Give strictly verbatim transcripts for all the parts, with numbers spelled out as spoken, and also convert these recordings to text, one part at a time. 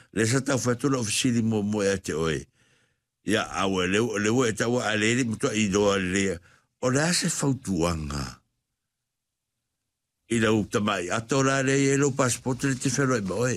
le sa tau fatu la ofisili mo mo e te oe. Ia, awe, le le e tawa a le mutua i doa le, o le ase fautuanga. I la utamai, ato la le e lo passport le te whero e moe.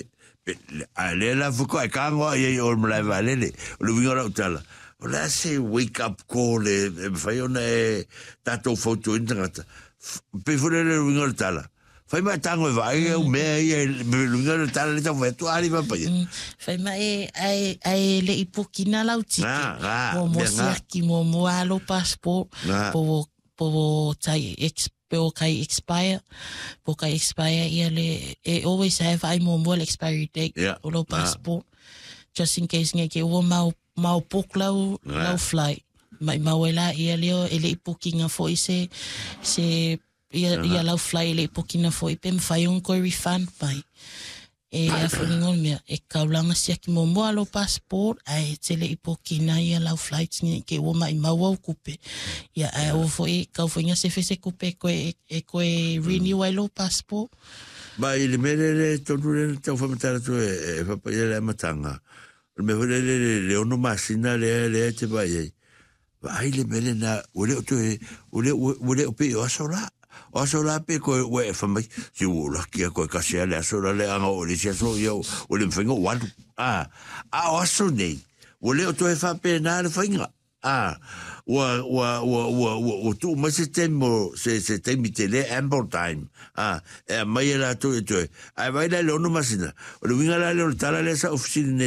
A le la fuko e kangoa i e o mlai valele, o le winga la utala. O le ase wake up call e whai ona e tatou fautu intangata. Pe fure le winga la tala. Fai mai tango e vai e o mea i e winga la tala le tau wetu ali vapai. Fai mai e ai le ipokina lau tike. Mo mo siaki mo mo alo passport. Po po tai exp po kai expire. Po kai expire ia le e always have ai mo mo expiry date o lo passport. Just in case nge ke o mau mau pok lau lau flight. Mai mau ela ia leo ele ipokinga fo ise se ia ia lau fly ele ipokina fo i pem fai un ko refund pai. E a fo mea e kaulanga sia ki mo mo alo passport ai tele ipokina ia lau flights ni ke o mai mau au kupe. Ia ai o fo i kau fo inga se fese kupe ko e ko e renew ai lo passport. Ba ile mele le tonu le tau fa matara tu e fa pa ile matanga. Me vole le le ono masina le le te ba ye. Ba ile mele na ole tu e ole ole pe o sola. O sola pe ko we fa mai si o la ki ko ka se le sola le anga o le se so yo o le fingo wan. Ah, a o so nei. Ole tu e fa pe na le finga. Ah, wa wa wa wa wa tu ma se temo se se temi tele ample time. Ah, e mai la tu tu. Ai vai la no masina. O le winga la le tala le sa oficina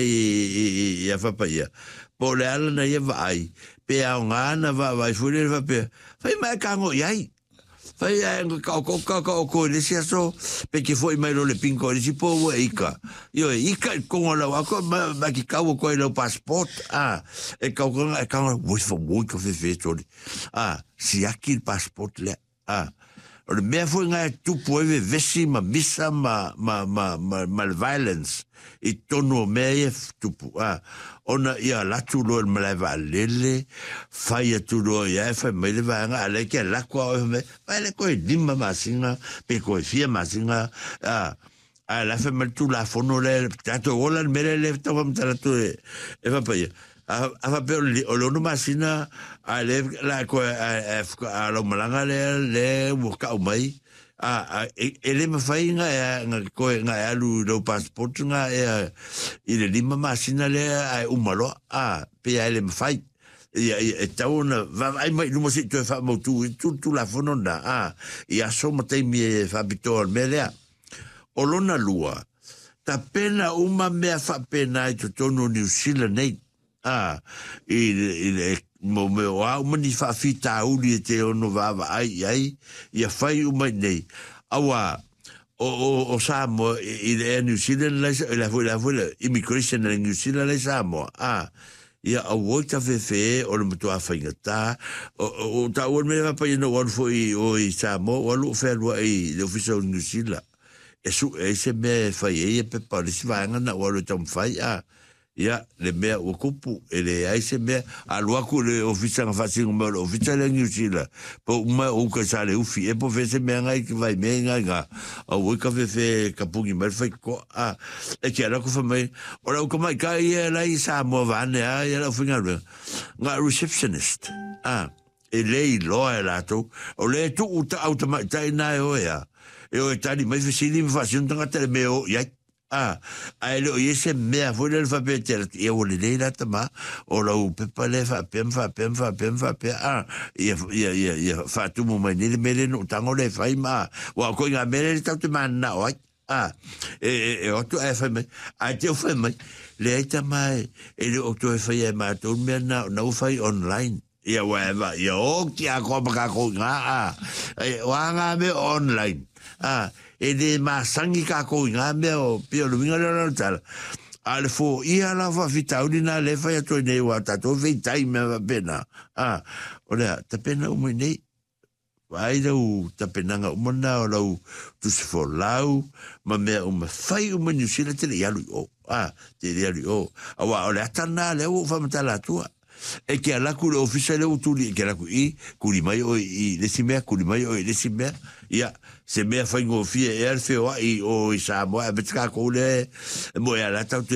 e e fa pa ia. Po le ala na ia vai. Pe a ngana va vai fure va pe. Fai mai kango iai. Fai ai ka ko ka ka ko le sia so pe que foi mai lo le pinco le si po e ika. Yo ika con la wa ko ma ki ka ko le passport. Ah, e ka ko e ka wo fo wo ko fe fe to. Ah, si aqui passport le. Ah. O le mea foi ngai tu poeve vesi ma misa ma ma ma ma mal violence. I tono mea tu ah. Ona ia la tu lo me la valele fai tu lo ia fa me le vanga ale ke la kwa me vale ko dimma masinga pe ko fia masinga ah a la fa me tu la fono le tato ola me le to vam tu e va pa ia a va pe o lo no masina ale la ko a lo malanga le le busca o mai ah ele me fai nga nga ko nga alu do passport nga e ile lima masina le ai umalo ah pe ele me fai e tau na va ai mai no se tu fa mo tu tu tu la fononda ah e aso mate mi fa bitor melea o lona lua ta pena uma me fa pena tu tono New Zealand nei ah ile mo me wa mani fa fita uli te ono va ai ai ia fai uma nei awa o o o samo i de New Zealand la la la la immigration in New Zealand la samo ah ia a volta fe fe o le to afingata o ta o me va pa no one foi o i samo o lu fe lo i le official New Zealand e su e se me fai e pe pa le svanga na o le tom fai ah ia le mea o kupu e le ai se mea a lua ku le ofisa nga fasinga mea le ofisa le New Zealand po uma o ka sa le ufi e po fe se mea ngai ki vai mea ngai nga a ui ka fe fe kapungi mea fai ko a e ki ala ku fa mai o la uka mai ka ia la i sa mua vane a ia la ufinga lua nga receptionist a e le i loa e lato o le tu uta automai na e o ea e o e tani mai fe sili mi fasinga tanga tele mea o iai ah ai lo yese mea foi le fa peter e o le le tama o lo pepa le fa pem fa pem fa pem fa pe ah e e e fa tu mo mai le mele no tango le fai ma wa ko nga mele ta tu man na o ah e e o tu e fa me a te fa me le tama e le o tu e fa e ma tu me na no fai online ia wa va ia o ti a ko ba ko nga e wa nga me online ah e de masangi ka ko nga me o pio lu nga la tal al fo ia la fa vitauli na le fa to ne wa ta to ve tai me va pena ah ora ta pena o nei vai do ta pena nga o na o tu se fo lau ma me o me fai o menu sila te ia lu o ah te ia lu o awa ora ta na le o fa mata la tua e che alla cu ufficiale utuli che la cu i culi mai o i le simea culi mai o i le simea ia se me fa ngo fie e alfe o i o i sa mo e betka ko le mo e ala ta